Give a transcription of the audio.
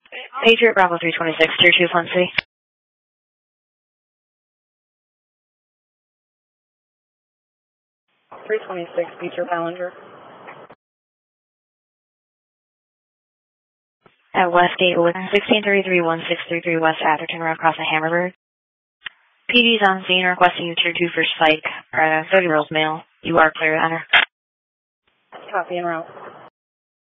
Patriot Bravo 326, Tier 2, Funcy. 326, Peter Ballinger. At Westgate, 1633-1633 West Atherton Road, across the Hammerberg. PD's on scene requesting you Tier 2 for psych. 30 rolls mail. You are clear to enter. Copy en route.